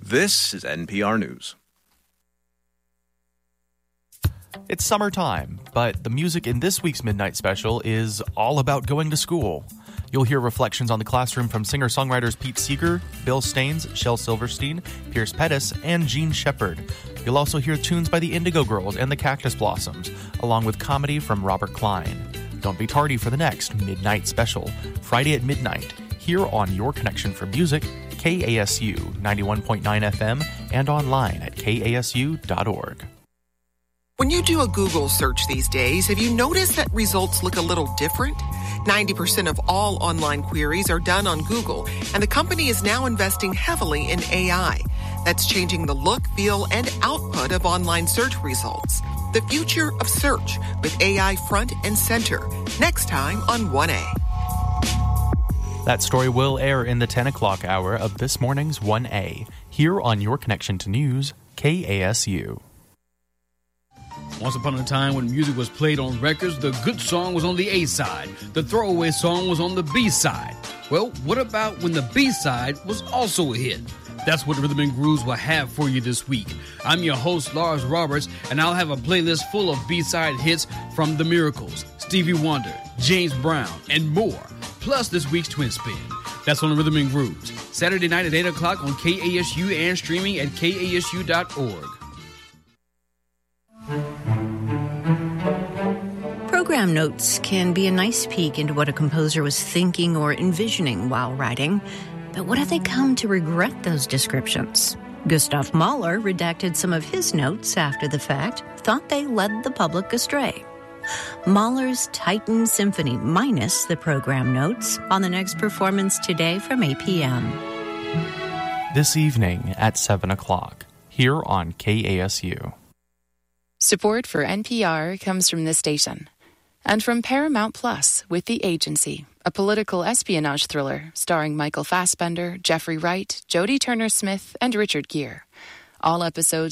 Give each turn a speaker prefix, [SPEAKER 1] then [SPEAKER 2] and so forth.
[SPEAKER 1] This is NPR News.
[SPEAKER 2] It's summertime, but the music in this week's Midnight Special is all about going to school. You'll hear reflections on the classroom from singer-songwriters Pete Seeger, Bill Staines, Shel Silverstein, Pierce Pettis, and Gene Shepard. You'll also hear tunes by the Indigo Girls and the Cactus Blossoms, along with comedy from Robert Klein. Don't be tardy for the next Midnight Special, Friday at midnight, here on Your Connection for Music, KASU 91.9 FM, and online at kasu.org.
[SPEAKER 3] When you do a Google search these days, have you noticed that results look a little different? 90% of all online queries are done on Google, and the company is now investing heavily in AI. That's changing the look, feel, and output of online search results. The future of search with AI front and center. Next time on 1A.
[SPEAKER 2] That story will air in the 10 o'clock hour of this morning's 1A, here on Your Connection to News, KASU.
[SPEAKER 4] Once upon a time when music was played on records, the good song was on the A side. The throwaway song was on the B side. Well, what about when the B side was also a hit? That's what Rhythm and Grooves will have for you this week. I'm your host, Lars Roberts, and I'll have a playlist full of B-side hits from The Miracles, Stevie Wonder, James Brown, and more, plus this week's Twin Spin. That's on Rhythm and Grooves, Saturday night at 8 o'clock on KASU and streaming at kasu.org.
[SPEAKER 5] Program notes can be a nice peek into what a composer was thinking or envisioning while writing. But what if they come to regret those descriptions? Gustav Mahler redacted some of his notes after the fact, thought they led the public astray. Mahler's Titan Symphony minus the program notes on the next performance today from 8 p.m.
[SPEAKER 2] This evening at 7 o'clock, here on KASU.
[SPEAKER 6] Support for NPR comes from this station and from Paramount Plus with The Agency, a political espionage thriller starring Michael Fassbender, Jeffrey Wright, Jodie Turner-Smith, and Richard Gere. All episodes